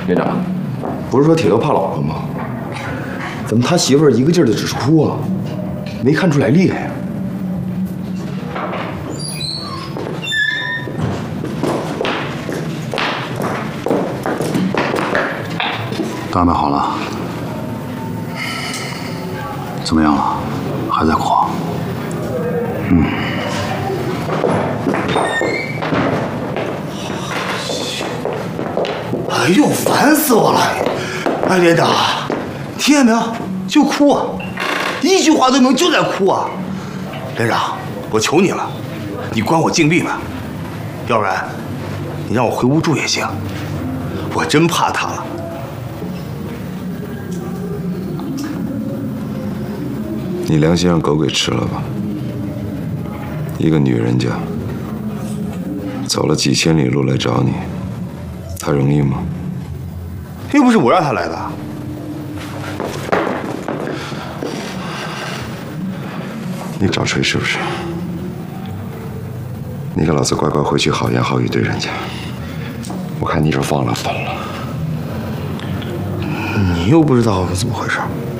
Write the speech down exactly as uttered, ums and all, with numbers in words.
连长，不是说铁头怕老婆吗？怎么他媳妇儿一个劲儿的只是哭啊，没看出来厉害呀？ 都安排好了，怎么样了？还在哭？嗯。 哎呦，烦死我了！哎，连长，听见没有？就哭啊，一句话都没有，就在哭啊！连长，我求你了，你关我禁闭吧，要不然你让我回屋住也行。我真怕他了。 你良心让狗给吃了吧？一个女人家走了几千里路来找你，她容易吗？ 又不是我让他来的。 你找锤是不是？你给老子乖乖回去好言好语对人家。我看你是忘了本了。 你又不知道怎么回事。